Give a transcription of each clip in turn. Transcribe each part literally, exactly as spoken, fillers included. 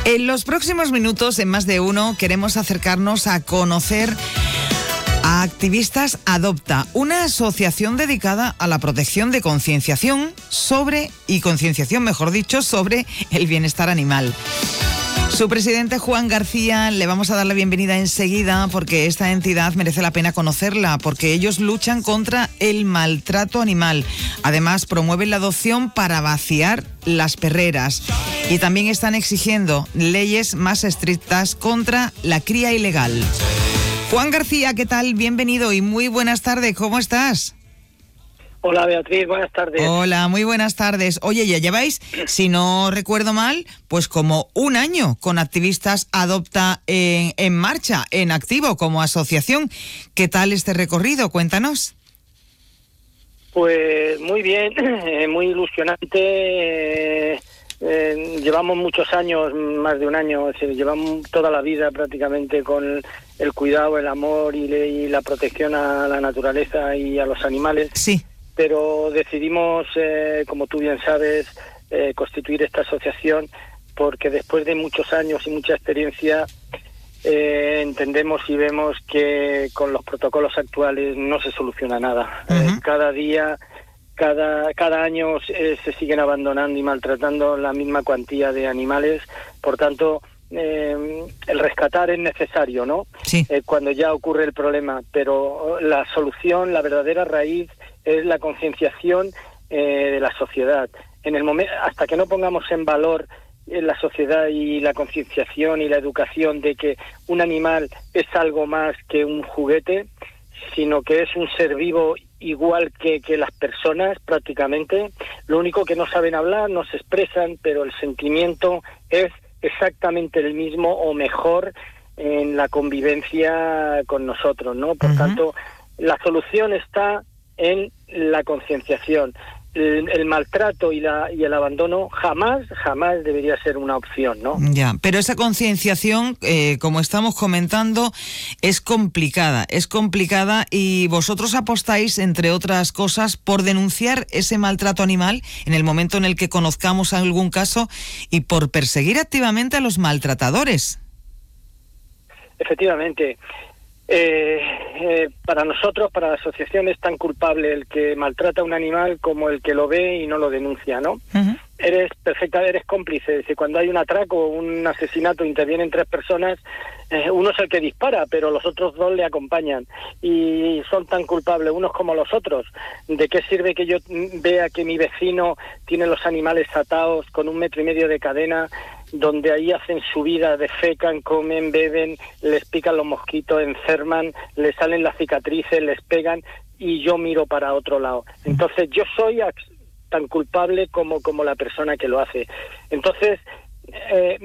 En los próximos minutos, en Más de Uno, queremos acercarnos a conocer a Activistas Adopta, una asociación dedicada a la protección de concienciación sobre, y concienciación, mejor dicho, sobre el bienestar animal. Su presidente, Juan García, le vamos a dar la bienvenida enseguida porque esta entidad merece la pena conocerla, porque ellos luchan contra el maltrato animal. Además, promueven la adopción para vaciar las perreras y también están exigiendo leyes más estrictas contra la cría ilegal. Juan García, ¿qué tal? Bienvenido y muy buenas tardes. ¿Cómo estás? Hola Beatriz, buenas tardes. Hola, muy buenas tardes. Oye, ya lleváis, si no recuerdo mal, pues como un año con Activistas Adopta en, en marcha, en activo como asociación. ¿Qué tal este recorrido? Cuéntanos. Pues muy bien, eh, muy ilusionante. Eh, eh, llevamos muchos años, más de un año, es decir, llevamos toda la vida prácticamente con el cuidado, el amor y, le, y la protección a la naturaleza y a los animales. Sí. Pero decidimos, eh, como tú bien sabes, eh, constituir esta asociación porque después de muchos años y mucha experiencia eh, entendemos y vemos que con los protocolos actuales no se soluciona nada. Uh-huh. Eh, cada día, cada cada año eh, se siguen abandonando y maltratando la misma cuantía de animales, por tanto Eh, el rescatar es necesario, ¿no? Sí. Eh, cuando ya ocurre el problema, pero la solución, la verdadera raíz es la concienciación eh, de la sociedad. En el momento, hasta que no pongamos en valor en la sociedad y la concienciación y la educación de que un animal es algo más que un juguete, sino que es un ser vivo igual que, que las personas prácticamente, lo único que no saben hablar, no se expresan, pero el sentimiento es exactamente el mismo o mejor en la convivencia con nosotros, ¿no? Por uh-huh. tanto, la solución está en la concienciación. El, el maltrato y la y el abandono jamás, jamás debería ser una opción, ¿no? Ya, pero esa concienciación, eh, como estamos comentando, es complicada, es complicada y vosotros apostáis, entre otras cosas, por denunciar ese maltrato animal en el momento en el que conozcamos algún caso y por perseguir activamente a los maltratadores. Efectivamente. Eh, eh, para nosotros, para la asociación, es tan culpable el que maltrata a un animal como el que lo ve y no lo denuncia, ¿no? Uh-huh. Eres perfecta, eres cómplice. Es decir, cuando hay un atraco o un asesinato, intervienen tres personas, eh, uno es el que dispara, pero los otros dos le acompañan y son tan culpables unos como los otros. ¿De qué sirve que yo vea que mi vecino tiene los animales atados con un metro y medio de cadena, donde ahí hacen su vida, defecan, comen, beben, les pican los mosquitos, enferman, les salen las cicatrices, les pegan y yo miro para otro lado? Entonces yo soy tan culpable como, como la persona que lo hace. Entonces, eh,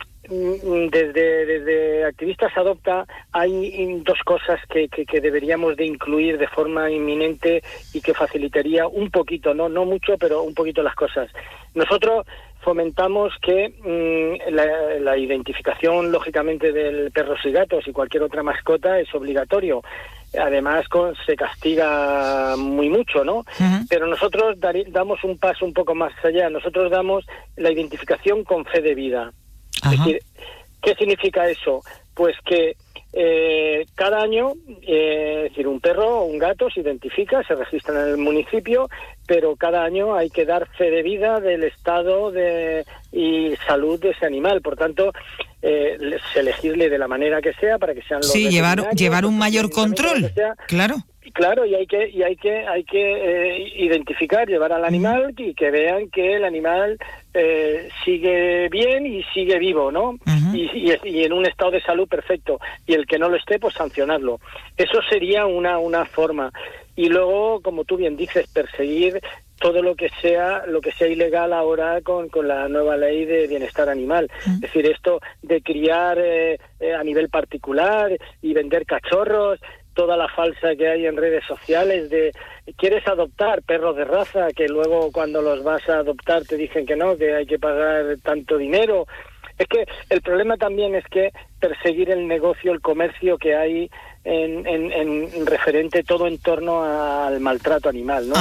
desde, desde Activistas Adopta hay dos cosas que, que, que deberíamos de incluir de forma inminente y que facilitaría un poquito, no, no mucho, pero un poquito las cosas. Nosotros fomentamos que mmm, la, la identificación, lógicamente, de perros y gatos y cualquier otra mascota es obligatorio. Además, con, se castiga muy mucho, ¿no? Uh-huh. Pero nosotros dar, damos un paso un poco más allá. Nosotros damos la identificación con fe de vida. Uh-huh. Es decir, ¿qué significa eso? Pues que eh, cada año, eh, es decir, un perro o un gato se identifica, se registra en el municipio, pero cada año hay que dar fe de vida del estado de y salud de ese animal. Por tanto, eh, elegirle de la manera que sea para que sean los sí, llevar llevar un mayor control, sea, claro. Claro, y hay que y hay que hay que eh, identificar, llevar al animal y que vean que el animal eh, sigue bien y sigue vivo, ¿no? Uh-huh. Y, y, y en un estado de salud perfecto. Y el que no lo esté, pues sancionarlo. Eso sería una una forma. Y luego, como tú bien dices, perseguir todo lo que sea lo que sea ilegal ahora con, con la nueva ley de bienestar animal. Uh-huh. Es decir, esto de criar eh, eh, a nivel particular y vender cachorros, toda la falsa que hay en redes sociales de quieres adoptar perros de raza, que luego cuando los vas a adoptar te dicen que no, que hay que pagar tanto dinero. Es que el problema también es que perseguir el negocio, el comercio que hay en, en, en referente todo en torno al maltrato animal, ¿no? Ajá.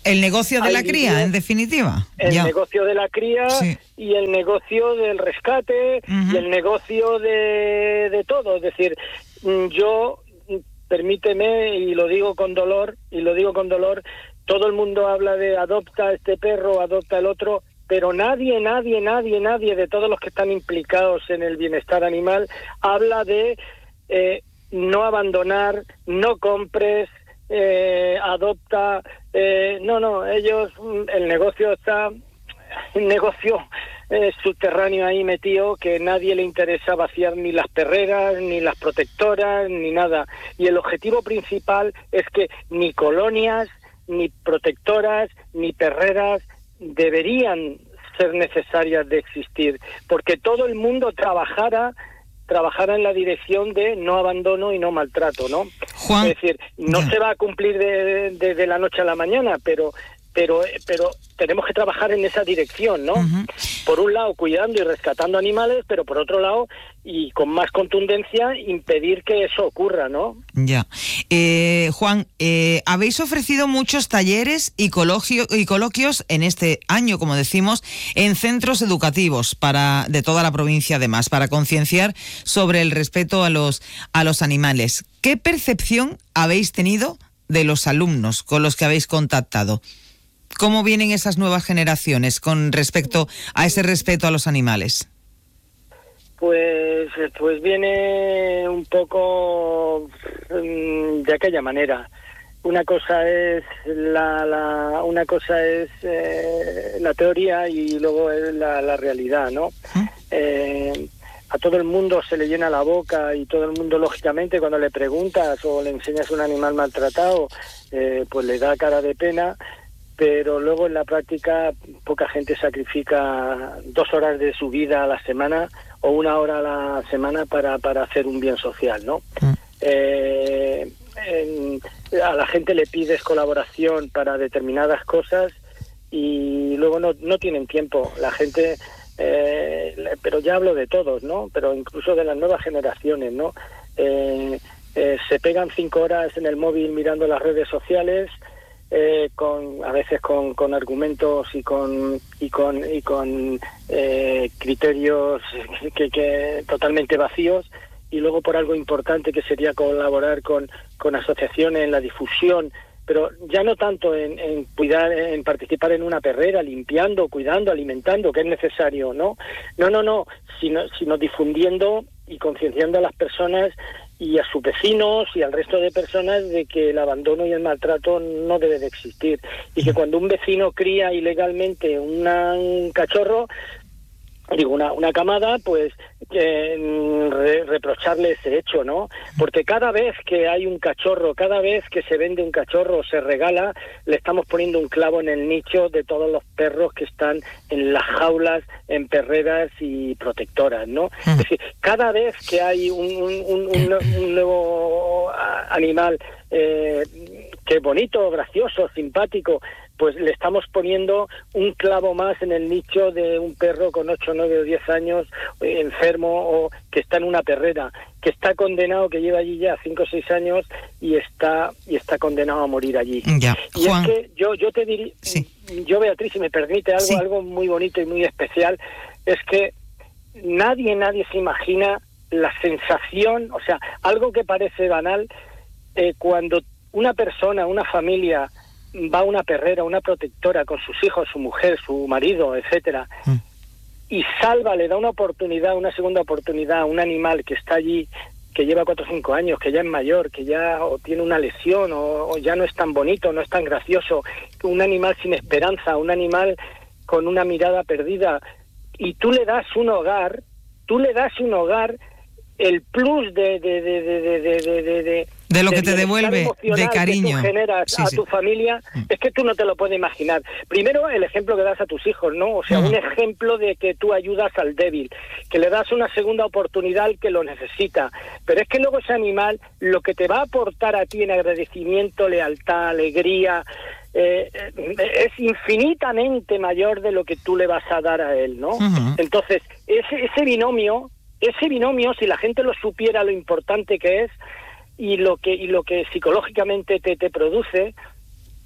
El negocio de Hay la cría, vídeos, en definitiva. El ya. negocio de la cría sí. y el negocio del rescate uh-huh. y el negocio de, de todo. Es decir, yo, permíteme, y lo digo con dolor, y lo digo con dolor, todo el mundo habla de adopta este perro, adopta el otro, pero nadie, nadie, nadie, nadie de todos los que están implicados en el bienestar animal habla de eh, no abandonar, no compres, eh, adopta, eh, no, no, ellos, el negocio está, un negocio eh, subterráneo ahí metido que nadie le interesa vaciar ni las perreras, ni las protectoras, ni nada. Y el objetivo principal es que ni colonias, ni protectoras, ni perreras deberían ser necesarias de existir, porque todo el mundo trabajara trabajara en la dirección de no abandono y no maltrato, ¿no? Juan, es decir, no ya. se va a cumplir de, de, de la noche a la mañana, pero pero pero tenemos que trabajar en esa dirección, ¿no? Uh-huh. Por un lado, cuidando y rescatando animales, pero por otro lado, y con más contundencia, impedir que eso ocurra, ¿no? Ya. Eh, Juan, eh, habéis ofrecido muchos talleres y, cologio, y coloquios en este año, como decimos, en centros educativos para de toda la provincia, además, para concienciar sobre el respeto a los, a los animales. ¿Qué percepción habéis tenido de los alumnos con los que habéis contactado? ¿Cómo vienen esas nuevas generaciones con respecto a ese respeto a los animales? Pues, pues viene un poco de aquella manera. Una cosa es la, la una cosa es eh, la teoría y luego es la, la realidad, ¿no? ¿Mm? Eh, a todo el mundo se le llena la boca y todo el mundo, lógicamente, cuando le preguntas o le enseñas un animal maltratado, eh, pues le da cara de pena. Pero luego en la práctica poca gente sacrifica dos horas de su vida a la semana o una hora a la semana para, para hacer un bien social, ¿no? Mm. Eh, en, a la gente le pides colaboración para determinadas cosas y luego no, no tienen tiempo. La gente, eh, pero ya hablo de todos, ¿no? Pero incluso de las nuevas generaciones, ¿no? Eh, eh, se pegan cinco horas en el móvil mirando las redes sociales. Eh, con a veces con, con argumentos y con y con y con eh, criterios que, que totalmente vacíos, y luego por algo importante que sería colaborar con, con asociaciones en la difusión, pero ya no tanto en, en cuidar, en participar en una perrera, limpiando, cuidando, alimentando, que es necesario, ¿no? No, no, no, sino, sino difundiendo y concienciando a las personas y a sus vecinos y al resto de personas de que el abandono y el maltrato no debe de existir, y que cuando un vecino cría ilegalmente una, un cachorro, digo, una, una camada, pues eh, re, reprocharle ese hecho, ¿no? Porque cada vez que hay un cachorro, cada vez que se vende un cachorro, se regala, le estamos poniendo un clavo en el nicho de todos los perros que están en las jaulas, en perreras y protectoras, ¿no? Mm. Es decir, cada vez que hay un, un, un, un, un nuevo animal eh, que es bonito, gracioso, simpático, pues le estamos poniendo un clavo más en el nicho de un perro con ocho, nueve o diez años, eh, enfermo, o que está en una perrera, que está condenado, que lleva allí ya cinco o seis años y está y está condenado a morir allí. Ya. Y Juan, es que yo yo te diría, sí. yo, Beatriz, si me permite algo, sí. algo muy bonito y muy especial, es que nadie, nadie se imagina la sensación, o sea, algo que parece banal, eh, cuando una persona, una familia va a una perrera, una protectora con sus hijos, su mujer, su marido, etcétera, mm. y salva, le da una oportunidad, una segunda oportunidad a un animal que está allí, que lleva cuatro o cinco años, que ya es mayor, que ya o tiene una lesión, o, o ya no es tan bonito, no es tan gracioso, un animal sin esperanza, un animal con una mirada perdida, y tú le das un hogar, tú le das un hogar, el plus de de de de de de, de, de, de de lo que te devuelve de cariño que tú generas sí, a sí. tu familia, es que tú no te lo puedes imaginar. Primero, el ejemplo que das a tus hijos, ¿no? O sea, uh-huh. un ejemplo de que tú ayudas al débil, que le das una segunda oportunidad al que lo necesita. Pero es que luego ese animal, lo que te va a aportar a ti en agradecimiento, lealtad, alegría, eh, es infinitamente mayor de lo que tú le vas a dar a él, ¿no? Uh-huh. Entonces, ese, ese binomio, ese binomio, si la gente lo supiera lo importante que es, y lo que y lo que psicológicamente te, te produce,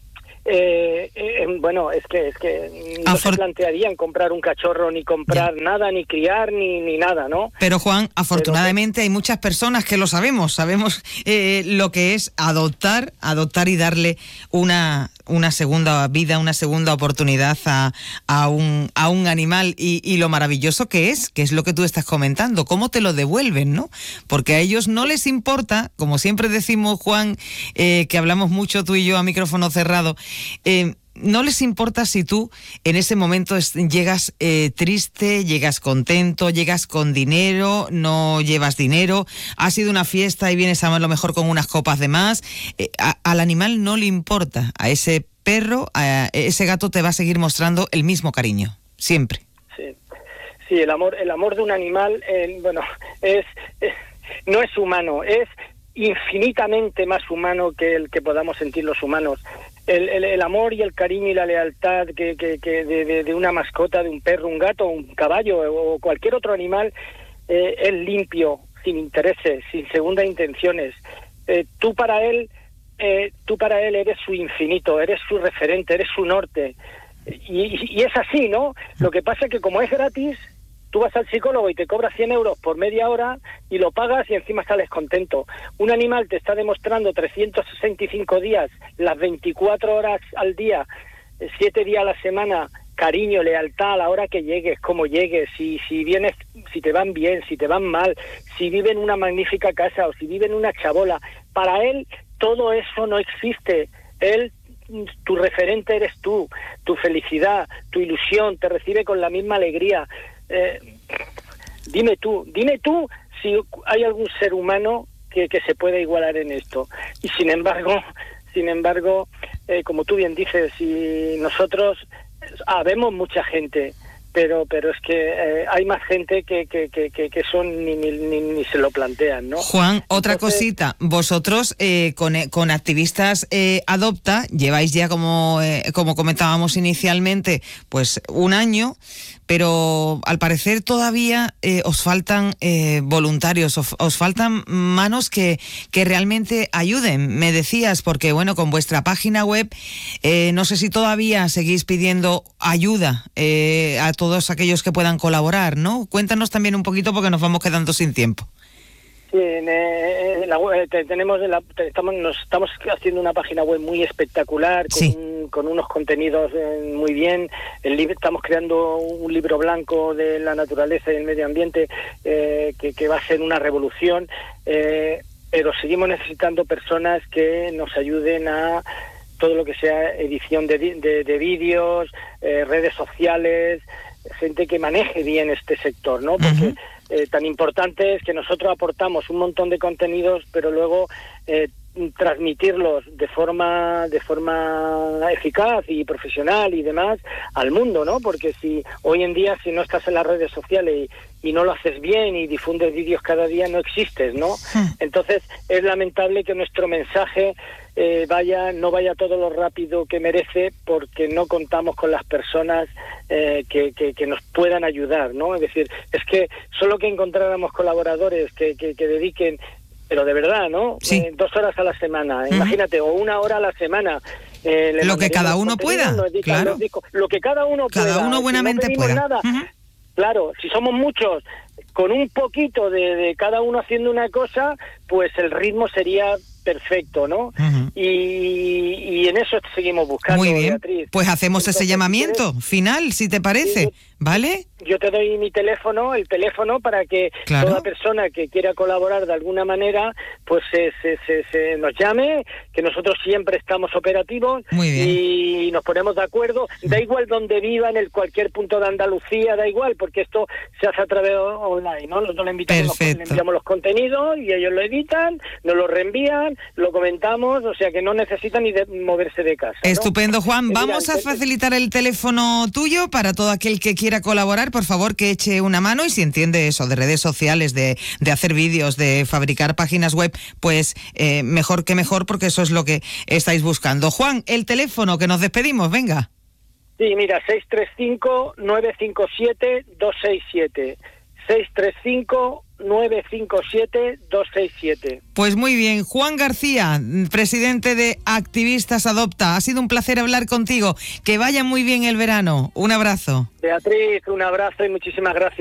Eh, eh, bueno, es que es que no Afor- se plantearían comprar un cachorro, ni comprar ya. nada, ni criar, ni, ni nada, ¿no? Pero Juan, afortunadamente Pero, hay muchas personas que lo sabemos, sabemos eh, lo que es adoptar, adoptar y darle una una segunda vida, una segunda oportunidad a, a un a un animal y, y lo maravilloso que es, que es lo que tú estás comentando, cómo te lo devuelven, ¿no? Porque a ellos no les importa, como siempre decimos, Juan, eh, que hablamos mucho tú y yo a micrófono cerrado, eh, no les importa si tú en ese momento es, llegas eh, triste, llegas contento, llegas con dinero, no llevas dinero, ha sido una fiesta y vienes a lo mejor con unas copas de más. Eh, a, al animal no le importa, a ese perro, a ese gato te va a seguir mostrando el mismo cariño, siempre. Sí, sí, el amor, el amor de un animal, eh, bueno, es, es no es humano, es infinitamente más humano que el que podamos sentir los humanos. El, el, el amor y el cariño y la lealtad que, que, que de, de, de una mascota, de un perro, un gato, un caballo o cualquier otro animal, eh, es limpio, sin intereses, sin segundas intenciones. Eh, tú para él, eh, tú para él eres su infinito, eres su referente, eres su norte. Y, y es así, ¿no? Lo que pasa es que como es gratis, tú vas al psicólogo y te cobras cien euros por media hora y lo pagas y encima sales contento. Un animal te está demostrando trescientos sesenta y cinco días, las veinticuatro horas al día, siete días a la semana, cariño, lealtad a la hora que llegues, como llegues, si, si vienes, si te van bien, si te van mal, si vive en una magnífica casa o si vive en una chabola. Para él todo eso no existe. Él, tu referente eres tú, tu felicidad, tu ilusión, te recibe con la misma alegría. Eh, dime tú, dime tú si hay algún ser humano que, que se pueda igualar en esto. Y sin embargo, sin embargo, eh, como tú bien dices, si nosotros ah, vemos mucha gente, pero pero es que eh, hay más gente que que que que son ni, ni, ni, ni se lo plantean, ¿no? Juan, otra Entonces, cosita, vosotros eh, con con activistas eh, Adopta lleváis ya como eh, como comentábamos inicialmente, pues un año. Pero al parecer todavía eh, os faltan eh, voluntarios, os, os faltan manos que, que realmente ayuden. Me decías, porque bueno, con vuestra página web, eh, no sé si todavía seguís pidiendo ayuda eh, a todos aquellos que puedan colaborar, ¿no? Cuéntanos también un poquito porque nos vamos quedando sin tiempo. Sí, en, en la web, tenemos la, estamos, nos estamos haciendo una página web muy espectacular, con, sí. un, con unos contenidos eh, muy bien. El libro, estamos creando un libro blanco de la naturaleza y el medio ambiente eh, que, que va a ser una revolución, eh, pero seguimos necesitando personas que nos ayuden a todo lo que sea edición de, de, de vídeos, eh, redes sociales, gente que maneje bien este sector, ¿no? Porque uh-huh. Eh, tan importante es que nosotros aportamos un montón de contenidos, pero luego eh, transmitirlos de forma de forma eficaz y profesional y demás al mundo, ¿no? Porque si hoy en día si no estás en las redes sociales y, y no lo haces bien y difundes vídeos cada día, no existes, ¿no? Entonces es lamentable que nuestro mensaje eh, vaya no vaya todo lo rápido que merece porque no contamos con las personas eh, que, que, que nos puedan ayudar, ¿no? Es decir, es que solo que encontráramos colaboradores que, que, que dediquen, pero de verdad, ¿no? Sí. Eh, dos horas a la semana, uh-huh. Imagínate, o una hora a la semana. Eh, lo que cada uno pueda, claro. Discos, lo que cada uno cada pueda. uno buenamente si no pueda. Nada, uh-huh. Claro, si somos muchos, con un poquito de, de cada uno haciendo una cosa, pues el ritmo sería perfecto, ¿no? Uh-huh. Y, y en eso seguimos buscando. Muy bien, Beatriz. Pues hacemos Entonces, ese llamamiento si final, si te parece, sí, ¿vale? Yo te doy mi teléfono, el teléfono, para que claro. toda persona que quiera colaborar de alguna manera, pues se, se, se, se nos llame, que nosotros siempre estamos operativos. Muy bien. Y nos ponemos de acuerdo. Da igual donde viva, en el cualquier punto de Andalucía, da igual, porque esto se hace a través online, ¿no? Nosotros le, invitamos, le enviamos los contenidos y ellos lo editan, nos lo reenvían, lo comentamos, o sea que no necesitan ni de moverse de casa, ¿no? Estupendo, Juan. Vamos a facilitar el teléfono tuyo para todo aquel que quiera colaborar, por favor, que eche una mano, y si entiende eso de redes sociales, de, de hacer vídeos, de fabricar páginas web, pues eh, mejor que mejor, porque eso es lo que estáis buscando. Juan, el teléfono, que nos despedimos, venga. Sí, mira, seis tres cinco, nueve cinco siete, dos seis siete. seis tres cinco, nueve cinco siete, dos seis siete. Pues muy bien, Juan García, presidente de Activistas Adopta, ha sido un placer hablar contigo, que vaya muy bien el verano, un abrazo. Beatriz, un abrazo y muchísimas gracias.